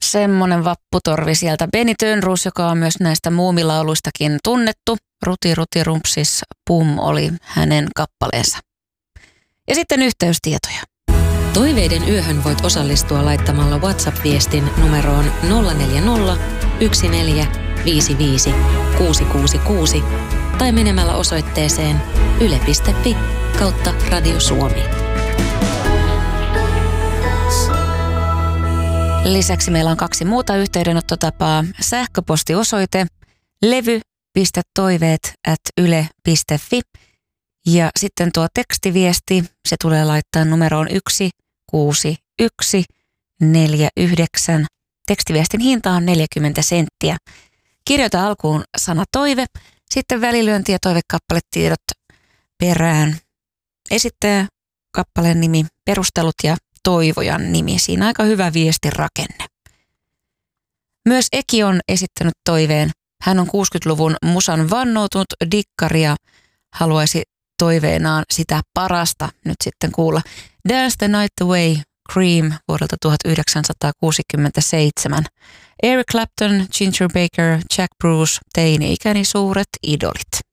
semmonen vapputorvi sieltä. Benny Tönrus, joka on myös näistä muumilauluistakin tunnettu. Ruti ruti rumpsis pum oli hänen kappaleensa. Ja sitten yhteystietoja. Toiveiden yöhön voit osallistua laittamalla WhatsApp-viestin numeroon 040 1455 666 tai menemällä osoitteeseen yle.fi/Radio Suomi. Lisäksi meillä on 2 muuta yhteydenottotapaa. Sähköpostiosoite levy.toiveet@yle.fi ja sitten tuo tekstiviesti, se tulee laittaa numeroon 16149. Tekstiviestin hinta on 40 senttiä. Kirjoita alkuun sana toive, sitten välilyönti ja toivekappaletiedot perään. Esittää kappaleen nimi, perustelut ja toivojan nimi. Siinä aika hyvä viestirakenne. Myös Eki on esittänyt toiveen. Hän on 60-luvun musan vannoutunut dikkari ja haluaisi toiveenaan sitä parasta nyt sitten kuulla. Dance the Night Away, Cream vuodelta 1967. Eric Clapton, Ginger Baker, Jack Bruce, teini-ikäni suuret idolit.